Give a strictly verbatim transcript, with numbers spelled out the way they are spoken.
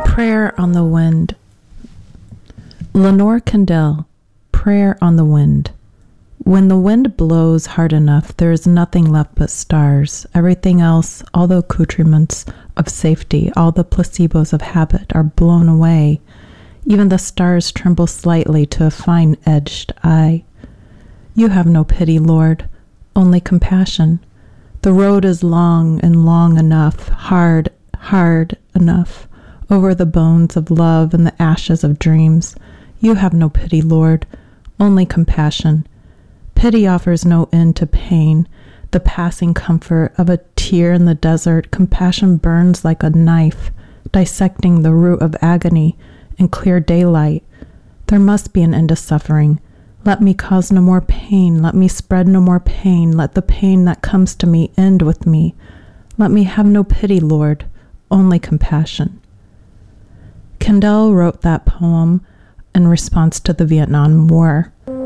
Prayer on the Wind. Lenore Kendall, Prayer on the Wind. When the wind blows hard enough, there is nothing left but stars. Everything else, all the accoutrements of safety, all the placebos of habit are blown away. Even the stars tremble slightly to a fine-edged eye. You have no pity, Lord, only compassion. The road is long and long enough, hard, hard enough, over the bones of love and the ashes of dreams. You have no pity, Lord, only compassion. Pity offers no end to pain, the passing comfort of a tear in the desert. Compassion burns like a knife, dissecting the root of agony in clear daylight. There must be an end to suffering. Let me cause no more pain. Let me spread no more pain. Let the pain that comes to me end with me. Let me have no pity, Lord, only compassion. Kendall wrote that poem in response to the Vietnam War.